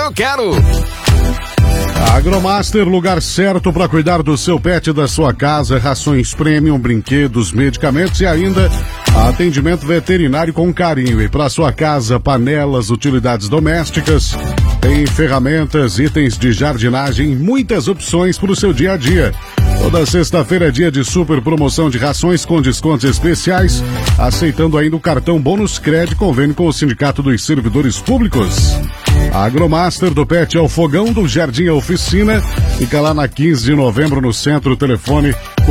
eu quero! Agromaster, lugar certo para cuidar do seu pet e da sua casa, rações premium, brinquedos, medicamentos e ainda atendimento veterinário com carinho. E para sua casa, panelas, utilidades domésticas, tem ferramentas, itens de jardinagem, muitas opções para o seu dia a dia. Toda sexta-feira é dia de super promoção de rações com descontos especiais, aceitando ainda o cartão Bônus Cred, convênio com o Sindicato dos Servidores Públicos. A Agromaster do Pet é o fogão, do Jardim à Oficina. Fica lá na 15 de novembro no centro, telefone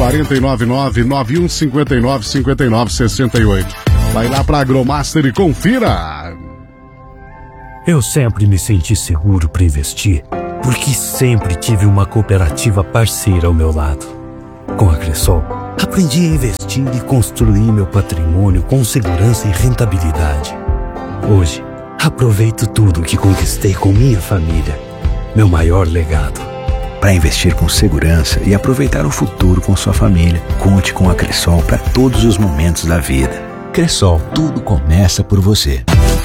499-9159-5968. Vai lá pra Agromaster e confira! Eu sempre me senti seguro para investir, porque sempre tive uma cooperativa parceira ao meu lado. Com a Cressol, aprendi a investir e construir meu patrimônio com segurança e rentabilidade. Hoje, aproveito tudo que conquistei com minha família, meu maior legado. Para investir com segurança e aproveitar o futuro com sua família, conte com a Cressol para todos os momentos da vida. Cressol, tudo começa por você.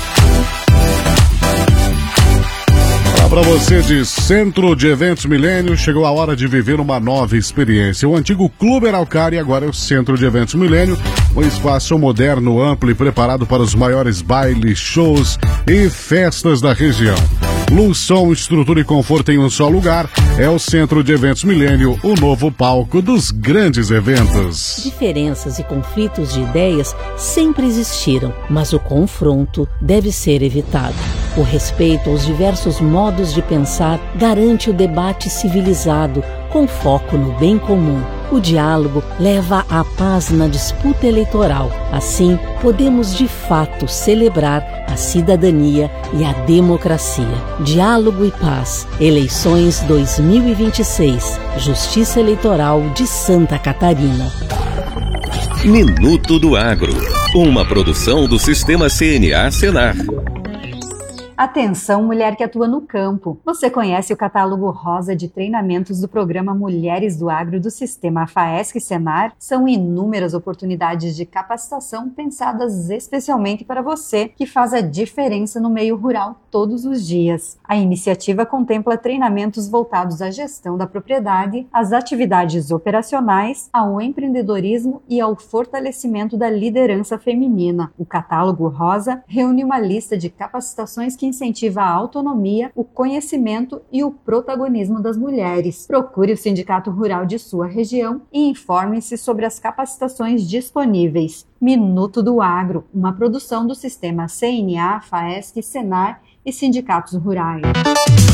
Para você de Centro de Eventos Milênio, chegou a hora de viver uma nova experiência. O antigo Clube Araucária agora é o Centro de Eventos Milênio, um espaço moderno, amplo e preparado para os maiores bailes, shows e festas da região. Luz, som, estrutura e conforto em um só lugar. É o Centro de Eventos Milênio, o novo palco dos grandes eventos. Diferenças e conflitos de ideias sempre existiram, mas o confronto deve ser evitado. O respeito aos diversos modos de pensar garante o debate civilizado, com foco no bem comum. O diálogo leva à paz na disputa eleitoral. Assim, podemos de fato celebrar a cidadania e a democracia. Diálogo e paz. Eleições 2026. Justiça Eleitoral de Santa Catarina. Minuto do Agro. Uma produção do Sistema CNA-Senar. Atenção, mulher que atua no campo. Você conhece o catálogo rosa de treinamentos do programa Mulheres do Agro do Sistema FAESC-Senar? São inúmeras oportunidades de capacitação pensadas especialmente para você, que faz a diferença no meio rural todos os dias. A iniciativa contempla treinamentos voltados à gestão da propriedade, às atividades operacionais, ao empreendedorismo e ao fortalecimento da liderança feminina. O catálogo rosa reúne uma lista de capacitações que incentiva a autonomia, o conhecimento e o protagonismo das mulheres. Procure o Sindicato Rural de sua região e informe-se sobre as capacitações disponíveis. Minuto do Agro, uma produção do Sistema CNA, FAESC, Senar e Sindicatos Rurais.